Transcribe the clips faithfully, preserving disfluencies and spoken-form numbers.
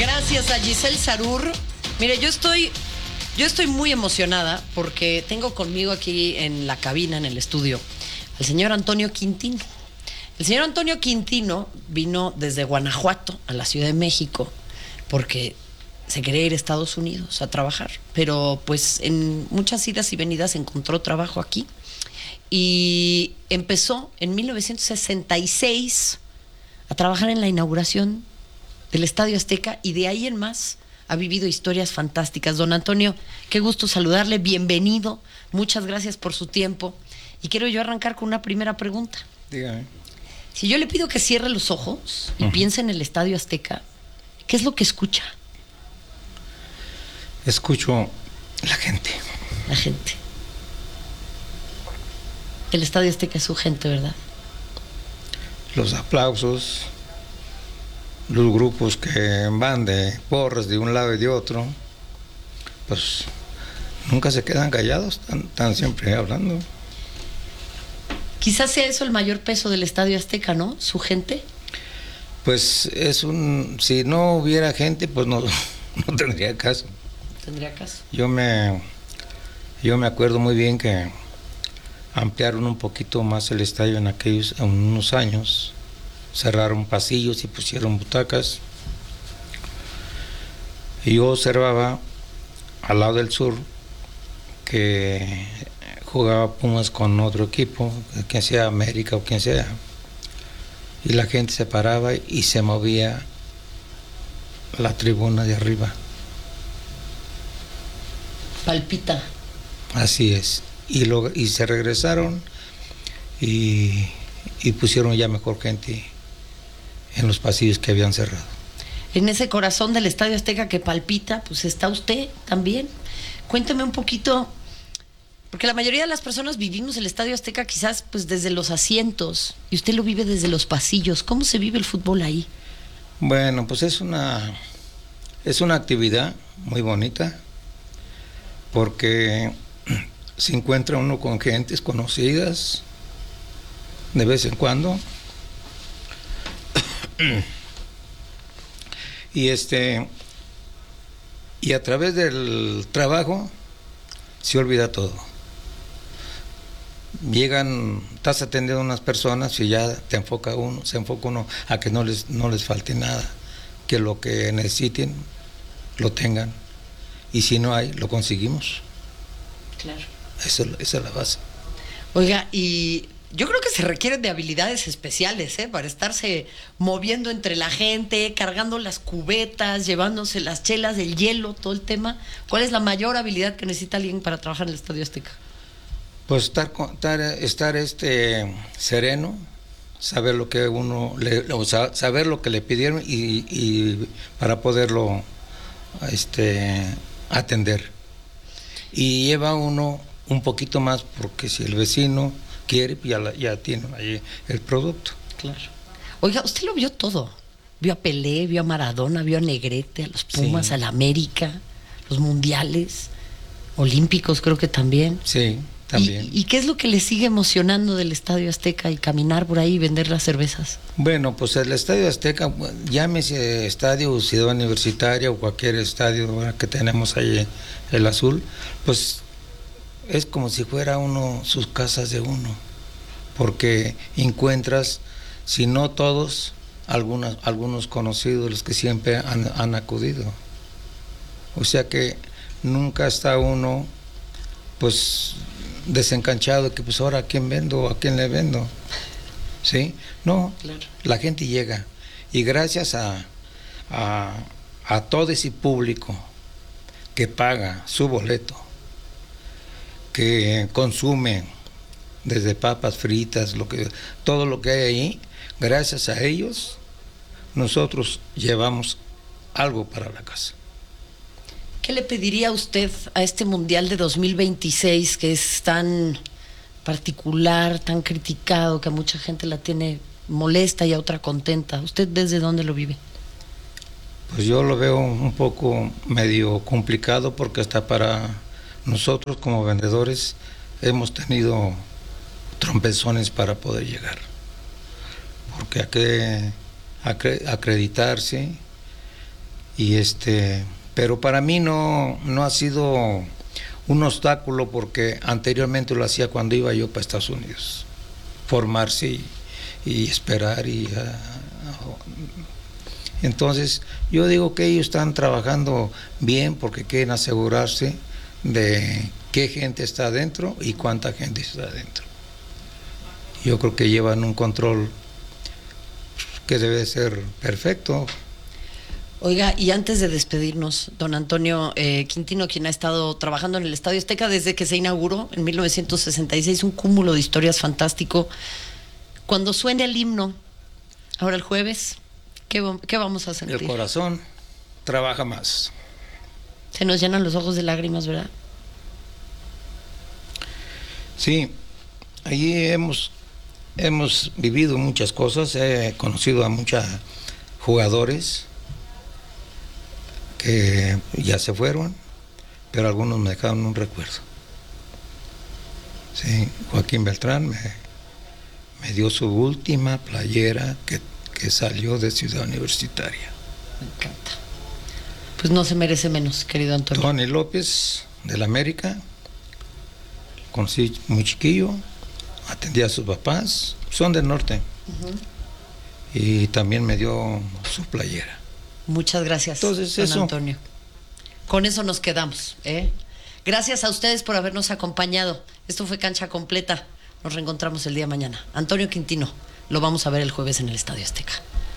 Gracias a Giselle Sarur. Mire, yo estoy, yo estoy muy emocionada porque tengo conmigo aquí en la cabina, en el estudio, al señor Antonio Quintino. El señor Antonio Quintino vino desde Guanajuato a la Ciudad de México porque se quería ir a Estados Unidos a trabajar, pero pues en muchas idas y venidas encontró trabajo aquí y empezó en mil novecientos sesenta y seis a trabajar en la inauguración del Estadio Azteca y de ahí en más ha vivido historias fantásticas. Don Antonio, qué gusto saludarle, bienvenido, muchas gracias por su tiempo y quiero yo arrancar con una primera pregunta. Dígame. Si yo le pido que cierre los ojos y uh-huh. piense en el Estadio Azteca, ¿qué es lo que escucha? Escucho la gente. La gente. El Estadio Azteca es su gente, ¿verdad? Los aplausos, los grupos que van de porras de un lado y de otro, pues nunca se quedan callados, están, están siempre hablando. Quizás sea eso el mayor peso del Estadio Azteca, ¿no? Su gente. Pues es un... Si no hubiera gente, pues no, no tendría caso. Tendría caso. Yo me, yo me acuerdo muy bien que ampliaron un poquito más el estadio en aquellos, en unos años, cerraron pasillos y pusieron butacas. Y yo observaba al lado del sur que jugaba Pumas con otro equipo, quien sea América o quien sea, y la gente se paraba y se movía la tribuna de arriba. Palpita. Así es. Y, lo, y se regresaron y, y pusieron ya mejor gente en los pasillos que habían cerrado. En ese corazón del Estadio Azteca que palpita, pues está usted también. Cuénteme un poquito, porque la mayoría de las personas vivimos el Estadio Azteca quizás pues desde los asientos y usted lo vive desde los pasillos. ¿Cómo se vive el fútbol ahí? Bueno, pues es una, es una actividad muy bonita, porque se encuentra uno con gentes conocidas de vez en cuando y este y a través del trabajo se olvida todo. Llegan, estás atendiendo a unas personas y ya te enfoca uno, se enfoca uno a que no les no les falte nada, que lo que necesiten lo tengan. Y si no hay, lo conseguimos. Claro. Esa, esa es la base. Oiga, y yo creo que se requieren de habilidades especiales, ¿eh? Para estarse moviendo entre la gente, cargando las cubetas, llevándose las chelas, el hielo, todo el tema. ¿Cuál es la mayor habilidad que necesita alguien para trabajar en el Estadio Azteca? Pues estar, estar, estar este, sereno, saber lo que uno, le, o sea, saber lo que le pidieron y, y para poderlo este, atender. Y lleva uno un poquito más porque si el vecino quiere, ya, la, ya tiene ahí el producto. Claro. Oiga, usted lo vio todo. Vio a Pelé, vio a Maradona, vio a Negrete, a los Pumas, sí. A la América, los mundiales, olímpicos creo que también. Sí, también. ¿Y, y qué es lo que le sigue emocionando del Estadio Azteca y caminar por ahí y vender las cervezas? Bueno, pues el Estadio Azteca, llámese estadio Ciudad Universitaria o cualquier estadio que tenemos ahí, el azul, pues es como si fuera uno, sus casas de uno, porque encuentras, si no todos, algunas, algunos conocidos, los que siempre han, han acudido. O sea que nunca está uno, pues, desencanchado, que pues ahora a quién vendo, a quién le vendo. ¿Sí? No, claro. La gente llega y gracias a, a, a todo ese público que paga su boleto, que consume desde papas fritas, lo que, todo lo que hay ahí, gracias a ellos nosotros llevamos algo para la casa. ¿Qué le pediría usted a este Mundial de dos mil veintiséis que es tan particular, tan criticado, que a mucha gente la tiene molesta y a otra contenta? ¿Usted desde dónde lo vive? Pues yo lo veo un poco medio complicado porque hasta para nosotros como vendedores hemos tenido trompezones para poder llegar. Porque hay que acreditarse Y este, pero para mí no, no ha sido un obstáculo porque anteriormente lo hacía cuando iba yo para Estados Unidos. Formarse y, y esperar y... Uh, entonces yo digo que ellos están trabajando bien porque quieren asegurarse de qué gente está adentro y cuánta gente está adentro. Yo creo que llevan un control que debe ser perfecto. Oiga, y antes de despedirnos, don Antonio eh, Quintino, quien ha estado trabajando en el Estadio Azteca desde que se inauguró en mil novecientos sesenta y seis, un cúmulo de historias fantástico. Cuando suene el himno, ahora el jueves, ¿qué, qué vamos a sentir? El corazón trabaja más. Se nos llenan los ojos de lágrimas, ¿verdad? Sí, allí hemos, hemos vivido muchas cosas, he conocido a muchos jugadores que ya se fueron, pero algunos me dejaron un recuerdo. Sí, Joaquín Beltrán me, me dio su última playera que, que salió de Ciudad Universitaria. Me encanta. Pues no se merece menos, querido Antonio. Tony López, del América, conocí muy chiquillo, atendía a sus papás, son del norte, uh-huh. Y también me dio su playera. Muchas gracias, Entonces, don eso. Antonio. Con eso nos quedamos, ¿eh? Gracias a ustedes por habernos acompañado. Esto fue Cancha Completa. Nos reencontramos el día de mañana. Antonio Quintino, lo vamos a ver el jueves en el Estadio Azteca.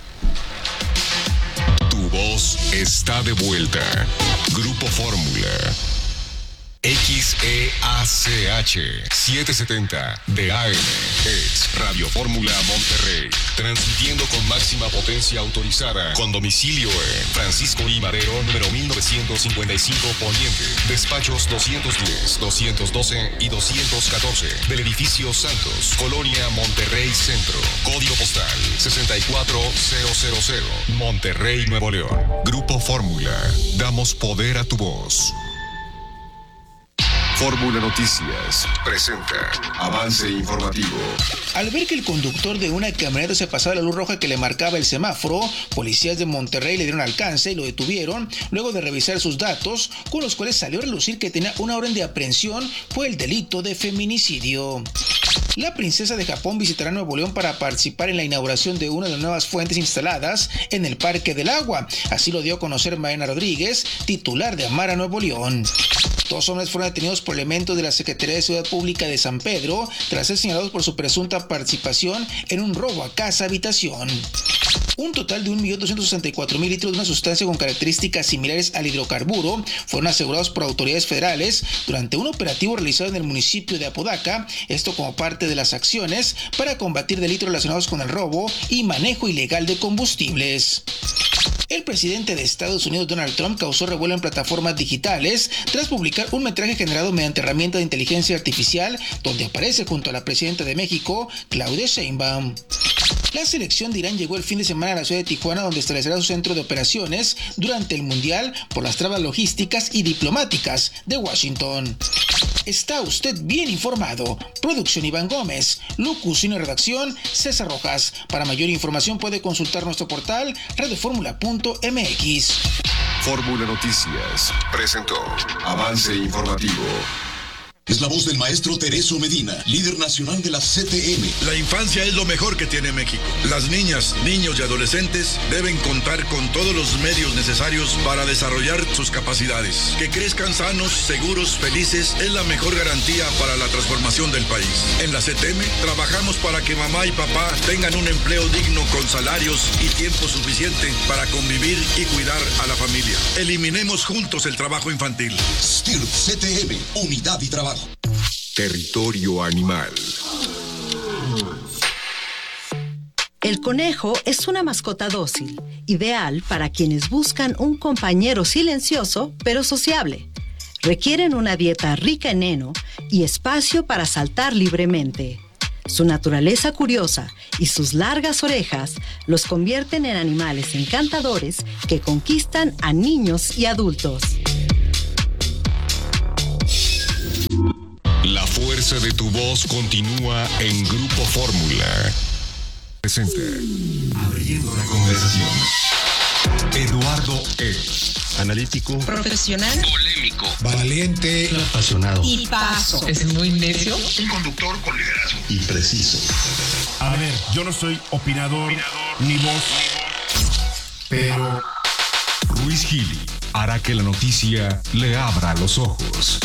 Tu voz está de vuelta. Grupo Fórmula. X E A C H setecientos setenta de A M es Radio Fórmula Monterrey, transmitiendo con máxima potencia autorizada, con domicilio en Francisco I. Madero, número mil novecientos cincuenta y cinco Poniente, despachos doscientos diez, doscientos doce y doscientos catorce, del edificio Santos, Colonia Monterrey Centro, código postal sesenta y cuatro mil, Monterrey, Nuevo León. Grupo Fórmula, damos poder a tu voz. Fórmula Noticias presenta avance informativo. Al ver que el conductor de una camioneta se pasaba la luz roja que le marcaba el semáforo, policías de Monterrey le dieron alcance y lo detuvieron luego de revisar sus datos, con los cuales salió a relucir que tenía una orden de aprehensión por el delito de feminicidio. La princesa de Japón visitará Nuevo León para participar en la inauguración de una de las nuevas fuentes instaladas en el Parque del Agua. Así lo dio a conocer Mariana Rodríguez, titular de Amara Nuevo León. Dos hombres fueron detenidos por elementos de la Secretaría de Seguridad Pública de San Pedro tras ser señalados por su presunta participación en un robo a casa-habitación. Un total de un millón doscientos sesenta y cuatro mil litros de una sustancia con características similares al hidrocarburo fueron asegurados por autoridades federales durante un operativo realizado en el municipio de Apodaca, esto como parte de las acciones para combatir delitos relacionados con el robo y manejo ilegal de combustibles. El presidente de Estados Unidos, Donald Trump, causó revuelo en plataformas digitales tras publicar un metraje generado mediante herramienta de inteligencia artificial donde aparece junto a la presidenta de México, Claudia Sheinbaum. La selección de Irán llegó el fin de semana a la ciudad de Tijuana, donde establecerá su centro de operaciones durante el Mundial por las trabas logísticas y diplomáticas de Washington. Está usted bien informado. Producción Iván Gómez, locución y redacción César Rojas. Para mayor información puede consultar nuestro portal radioformula punto m x. Fórmula Noticias presentó avance informativo. Es la voz del maestro Tereso Medina, líder nacional de la C T M. La infancia es lo mejor que tiene México. Las niñas, niños y adolescentes deben contar con todos los medios necesarios para desarrollar sus capacidades. Que crezcan sanos, seguros, felices es la mejor garantía para la transformación del país. En la C T M trabajamos para que mamá y papá tengan un empleo digno con salarios y tiempo suficiente para convivir y cuidar a la familia. Eliminemos juntos el trabajo infantil. S T I R P C T M, unidad y trabajo. Territorio Animal. El conejo es una mascota dócil, ideal para quienes buscan un compañero silencioso pero sociable. Requieren una dieta rica en heno y espacio para saltar libremente. Su naturaleza curiosa y sus largas orejas los convierten en animales encantadores que conquistan a niños y adultos. La fuerza de tu voz continúa en Grupo Fórmula. Presente. Abriendo la conversación. Eduardo es analítico, profesional, polémico, valiente, apasionado y paso. Es muy necio. Un conductor con liderazgo y preciso. A ver, yo no soy opinador, opinador ni voz, pero Ruiz Gili hará que la noticia le abra los ojos.